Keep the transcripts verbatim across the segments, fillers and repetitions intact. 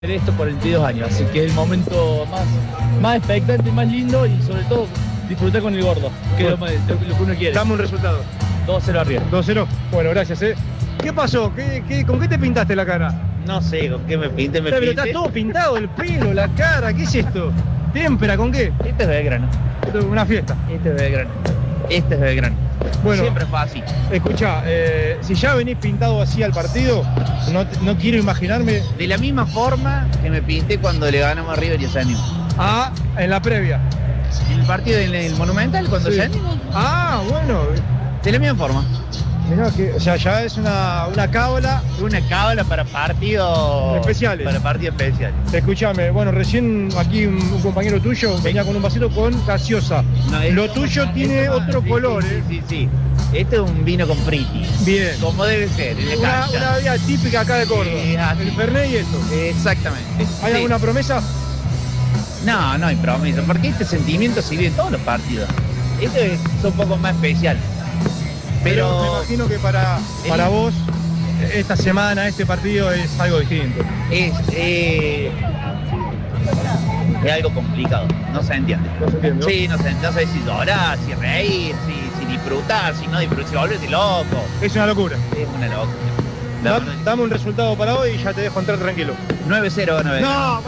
esto por veintidós años, así que es el momento más, más expectante, más lindo y sobre todo disfrutar con el gordo, que es lo, más- lo que uno quiere. Dame un resultado. dos cero arriba. dos cero. Bueno, gracias, ¿eh? ¿Qué pasó? ¿Qué, qué, ¿Con qué te pintaste la cara? No sé, ¿con qué me pinte? Me Pero pinte. estás todo pintado, el pelo, la cara, ¿qué es esto? ¿Témpera con qué? Este es Belgrano, Esto es una fiesta. este es Belgrano, este es Belgrano. Bueno, Siempre fue así. escuchá, eh, si ya venís pintado así al partido, no, no quiero imaginarme De la misma forma que me pinté cuando le ganamos a River y a San Nicolás. a en la previa. En el partido en el Monumental, cuando Sí. San Nicolás. Ah, bueno. De la misma forma. Mirá que, o sea, ya es una, una cábala. Una cábala para partidos Especiales. Para partidos especiales. Escuchame, bueno, recién aquí un, un compañero tuyo venía con un vasito con gaseosa. No, esto- Lo tuyo esto tiene más- otro sí, color, sí, ¿eh? Sí, sí, sí. Este es un vino con friti. Bien. Como debe ser, en la Una, cancha. una bebida típica acá de Córdoba. Sí, así. El Fernet y esto. Exactamente. ¿Hay Sí. alguna promesa? No, no hay promesa, porque este sentimiento se vive en todos los partidos. Este es un poco más especial. Pero me Pero imagino que para, para El- vos, esta semana, este partido es algo distinto. es, eh, es algo complicado, no se entiende. ¿No se entiende? Sí, no sé, no sé si llorar, si reír, si, si disfrutar, si no disfrutar, si volverte loco. Es una locura. Es una locura. La Da- verdad. dame un resultado para hoy y ya te dejo entrar tranquilo. nueve cero gana Belgrano. No,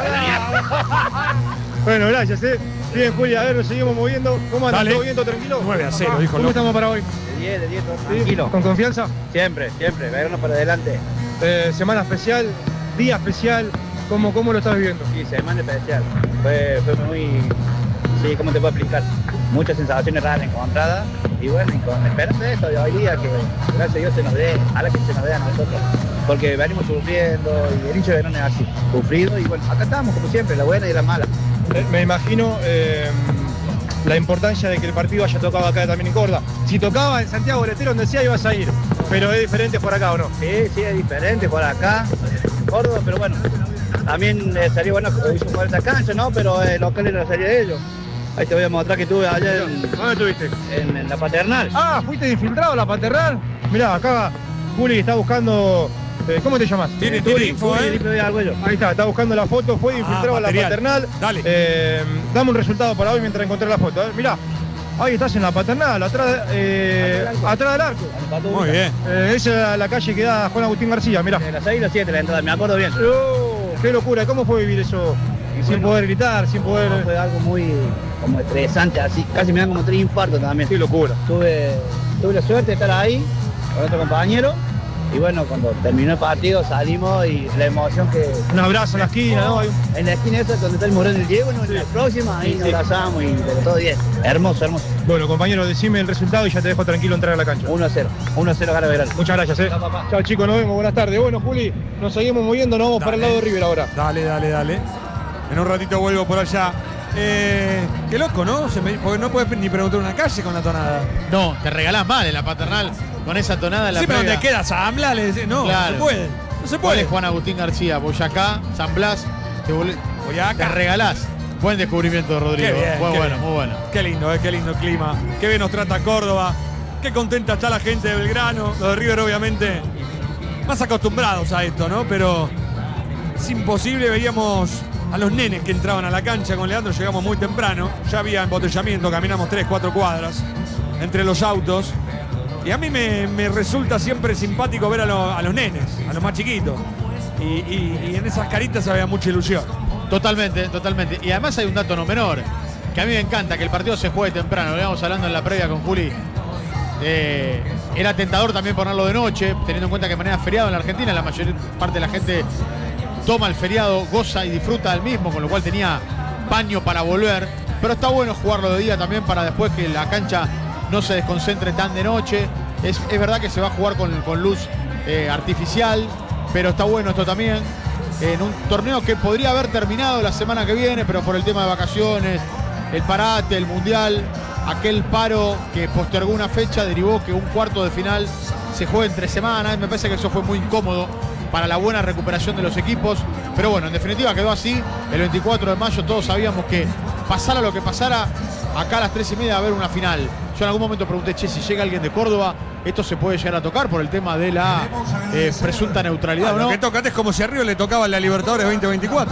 pará. Bueno, gracias, eh. Bien, Julia, a ver, nos seguimos moviendo. ¿Cómo andas? Dale. ¿Todo bien, todo tranquilo? nueve a cero, dijo ¿Cómo loco. estamos para hoy? De diez, de diez, todo ¿Sí? tranquilo. ¿Con confianza? Siempre, siempre, Belgrano para adelante. Eh, semana especial, día especial. ¿Cómo, cómo lo estás viviendo? Sí, semana especial. Fue, fue muy, sí, ¿cómo te puedo explicar? Muchas sensaciones raras encontradas. Y bueno, y con esperanza de esto de hoy día, que gracias a Dios se nos dé, a la que se nos dé a nosotros. Porque venimos sufriendo y el hincha de Verón es así, sufrido. Y bueno, acá estamos como siempre, la buena y la mala. Eh, me imagino eh, la importancia de que el partido haya tocado acá también en Córdoba. Si tocaba en Santiago del Estero, donde sea, ibas a ir. Pero es diferente por acá, ¿o no? Sí, sí, es diferente por acá, en Córdoba, pero bueno, también eh, sería bueno que hizo jugar esta cancha, ¿no? Pero el local era la serie de ellos. Ahí te voy a mostrar que estuve allá en, ¿Dónde estuviste? en- en la paternal. Ah, fuiste de infiltrado a la paternal. Mirá, acá Juli está buscando. eh, ¿Cómo te llamas? Tiene, Eh, tiene Turi. info, Fui, ¿eh? limpio de Argüello. Ahí está, está buscando la foto. Fue de Ah, infiltrado a la material. paternal. Dale. Eh, dame un resultado para hoy mientras encontré la foto. eh. Mirá, ahí estás en la paternal, atrás, eh, atrás del arco. Muy bien. Eh, esa es la, la calle que da Juan Agustín García, mirá. De las seis y las siete la entrada, me acuerdo bien. Oh, qué locura, ¿cómo fue vivir eso? Y Sin bueno, poder gritar, sin poder. No, fue algo muy como estresante, así, casi me dan como tres infartos también. Qué locura. Tuve, tuve la suerte de estar ahí con otro compañero y bueno, cuando terminó el partido salimos y la emoción que... Un abrazo en la esquina, ¿no? Hay un- En la esquina esa donde está el murón del Diego, ¿no? En la próxima, ahí Sí, nos sí. abrazamos y pero todo bien. Hermoso, hermoso. Bueno, compañero, decime el resultado y ya te dejo tranquilo entrar a la cancha. uno a cero. uno a cero gana Belgrano. Muchas gracias, eh. Chao chicos, nos vemos, buenas tardes. Bueno, Juli, nos seguimos moviendo, nos vamos para el lado de River ahora. Dale, dale, dale. En un ratito vuelvo por allá. Eh, qué loco, ¿no? Se me- porque no puedes ni preguntar una calle con la tonada. No, te regalás mal en la paternal con esa tonada en la Sí, pero previa. donde queda Zambla, le decís, no, Claro. no se puede. No se ¿Cuál puede. es Juan Agustín García? Boyacá, San Blas, te, vol- Voy te acá. regalás. Buen descubrimiento de Rodrigo. Qué bien, muy qué bueno, bien. muy bueno. Qué lindo, eh, qué lindo clima. Qué bien nos trata Córdoba. Qué contenta está la gente de Belgrano. Los de River, obviamente, más acostumbrados a esto, ¿no? Pero es imposible. Veíamos a los nenes que entraban a la cancha con Leandro. Llegamos muy temprano. Ya había embotellamiento. Caminamos tres, cuatro cuadras entre los autos. Y a mí me, me resulta siempre simpático ver a, lo- a los nenes, a los más chiquitos. Y, y- y en esas caritas había mucha ilusión. Totalmente, totalmente. Y además hay un dato no menor, que a mí me encanta, que el partido se juegue temprano. Lo íbamos hablando en la previa con Juli. Eh, era tentador también ponerlo de noche, teniendo en cuenta que mañana es feriado en la Argentina, la mayor parte de la gente toma el feriado, goza y disfruta del mismo, con lo cual tenía paño para volver. Pero está bueno jugarlo de día también para después que la cancha no se desconcentre tan de noche. Es, es verdad que se va a jugar con, con luz eh, artificial, pero está bueno esto también. En un torneo que podría haber terminado la semana que viene, pero por el tema de vacaciones, el parate, el mundial, aquel paro que postergó una fecha, derivó que un cuarto de final se juegue entre semanas. Me parece que eso fue muy incómodo para la buena recuperación de los equipos. Pero bueno, en definitiva quedó así. El veinticuatro de mayo todos sabíamos que pasara lo que pasara, acá a las tres y media va a haber una final. Yo en algún momento pregunté, che, si llega alguien de Córdoba, esto se puede llegar a tocar por el tema de la eh, presunta neutralidad, Ah, ¿o lo no? que toca es como si a Río le tocaba la Libertadores veinte veinticuatro.